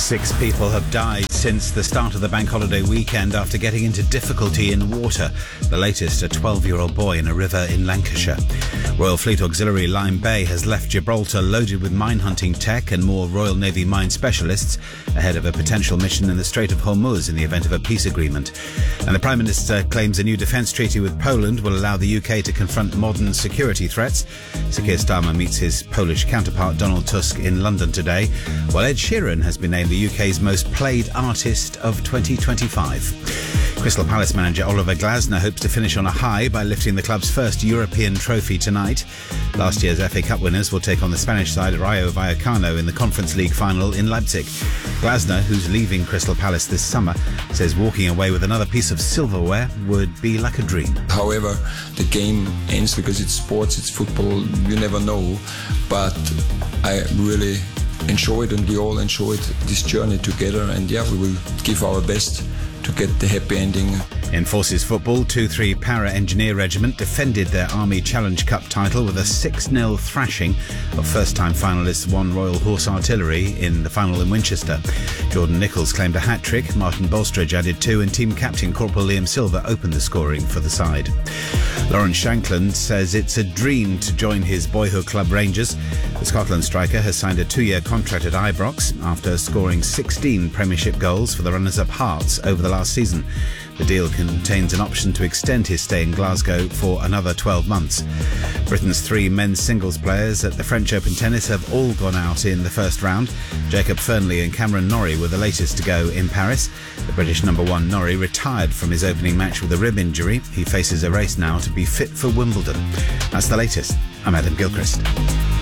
6 people have died since the start of the bank holiday weekend after getting into difficulty in water. The latest, a 12-year-old boy in a river in Lancashire. Royal Fleet Auxiliary Lyme Bay has left Gibraltar loaded with mine-hunting tech and more Royal Navy mine specialists ahead of a potential mission in the Strait of Hormuz in the event of a peace agreement. And the Prime Minister claims a new defence treaty with Poland will allow the UK to confront modern security threats. Sir Keir Starmer meets his Polish counterpart Donald Tusk in London today, while Ed Sheeran has been named the UK's most played artist of 2025. Crystal Palace manager Oliver Glasner hopes to finish on a high by lifting the club's first European trophy tonight. Last year's FA Cup winners will take on the Spanish side Rayo Vallecano in the Conference League final in Leipzig. Glasner, who's leaving Crystal Palace this summer, says walking away with another piece of silverware would be like a dream. However, the game ends because it's sports, it's football, you never know. But I really enjoyed, and we all enjoyed this journey together, and we will give our best to get the happy ending. In Forces football, 2-3 Para Engineer Regiment defended their Army Challenge Cup title with a 6-0 thrashing of first-time finalists One Royal Horse Artillery in the final in Winchester. Jordan Nichols claimed a hat-trick, Martin Bolstridge added 2, and team captain Corporal Liam Silver opened the scoring for the side. Lawrence Shankland says it's a dream to join his boyhood club Rangers. The Scotland striker has signed a 2-year contract at Ibrox after scoring 16 Premiership goals for the runners-up Hearts over the last season. The deal contains an option to extend his stay in Glasgow for another 12 months. Britain's 3 men's singles players at the French Open Tennis have all gone out in the first round. Jacob Fernley and Cameron Norrie were the latest to go in Paris. The British number 1 Norrie retired from his opening match with a rib injury. He faces a race now to be fit for Wimbledon. That's the latest. I'm Adam Gilchrist.